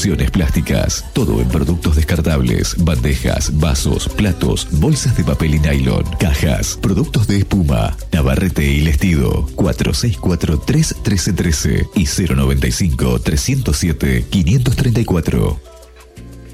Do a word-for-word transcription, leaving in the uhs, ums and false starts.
Soluciones Plásticas. Todo en productos descartables, bandejas, vasos, platos, bolsas de papel y nylon, cajas, productos de espuma. Navarrete y Lestido. cuatro seis cuatro, tres uno tres uno tres y cero noventa y cinco, trescientos siete, quinientos treinta y cuatro.